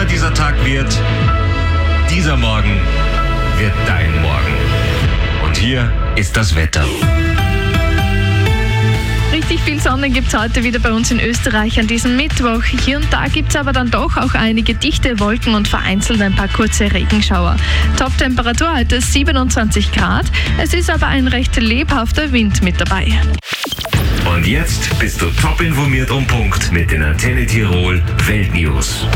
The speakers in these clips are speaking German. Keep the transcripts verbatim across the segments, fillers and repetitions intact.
immer dieser Tag wird, dieser Morgen wird dein Morgen. Und hier ist das Wetter. Richtig viel Sonne gibt es heute wieder bei uns in Österreich an diesem Mittwoch. Hier und da gibt es aber dann doch auch einige dichte Wolken und vereinzelt ein paar kurze Regenschauer. Top-Temperatur heute siebenundzwanzig Grad. Es ist aber ein recht lebhafter Wind mit dabei. Und jetzt bist du top informiert um Punkt mit den Antenne Tirol Weltnews.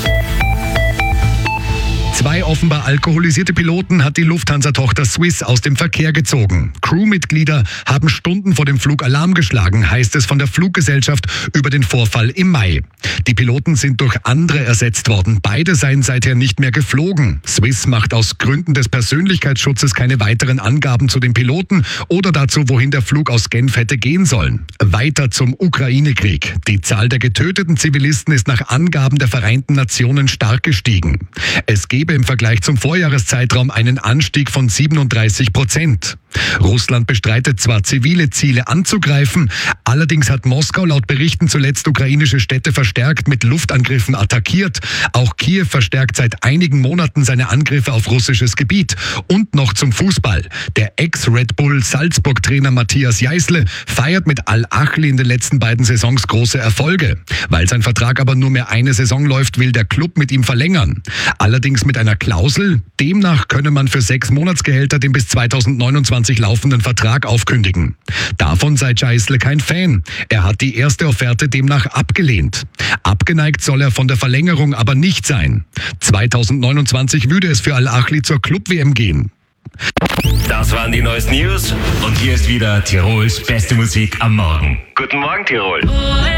Zwei offenbar alkoholisierte Piloten hat die Lufthansa-Tochter Swiss aus dem Verkehr gezogen. Crewmitglieder haben Stunden vor dem Flug Alarm geschlagen, heißt es von der Fluggesellschaft über den Vorfall im Mai. Die Piloten sind durch andere ersetzt worden. Beide seien seither nicht mehr geflogen. Swiss macht aus Gründen des Persönlichkeitsschutzes keine weiteren Angaben zu den Piloten oder dazu, wohin der Flug aus Genf hätte gehen sollen. Weiter zum Ukraine-Krieg. Die Zahl der getöteten Zivilisten ist nach Angaben der Vereinten Nationen stark gestiegen. Es gebe im Vergleich zum Vorjahreszeitraum einen Anstieg von siebenunddreißig Prozent. Russland bestreitet zwar, zivile Ziele anzugreifen, allerdings hat Moskau laut Berichten zuletzt ukrainische Städte verstärkt mit Luftangriffen attackiert. Auch Kiew verstärkt seit einigen Monaten seine Angriffe auf russisches Gebiet. Und noch zum Fußball. Der Ex-Red Bull Salzburg-Trainer Matthias Jeißle feiert mit Al-Ahly in den letzten beiden Saisons große Erfolge. Weil sein Vertrag aber nur mehr eine Saison läuft, will der Club mit ihm verlängern. Allerdings mit einer Klausel. Demnach könne man für sechs Monatsgehälter den bis zweitausendneunundzwanzig laufenden Vertrag aufkündigen. Davon sei Jeißle kein Fan. Er hat die erste Offerte demnach abgelehnt. Abgeneigt soll er von der Verlängerung aber nicht sein. zweitausendneunundzwanzig würde es für Al-Ahly zur Club-W M gehen. Das waren die neuesten News. Und hier ist wieder Tirols beste Musik am Morgen. Guten Morgen, Tirol.